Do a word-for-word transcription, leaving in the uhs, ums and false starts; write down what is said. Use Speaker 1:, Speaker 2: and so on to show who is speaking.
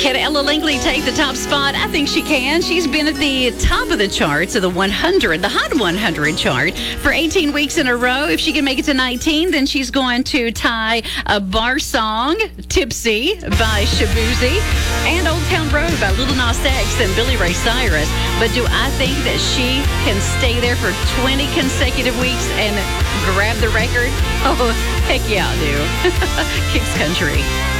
Speaker 1: Can Ella Langley take the top spot? I think she can. She's been at the top of the charts of the one hundred, the Hot one hundred chart for eighteen weeks in a row. If she can make it to nineteen, then she's going to tie a bar song, Tipsy by Shaboozey, and Old Town Road by Lil Nas X and Billy Ray Cyrus. But do I think that she can stay there for twenty consecutive weeks and grab the record? Oh, heck yeah, I do. Kicks Country.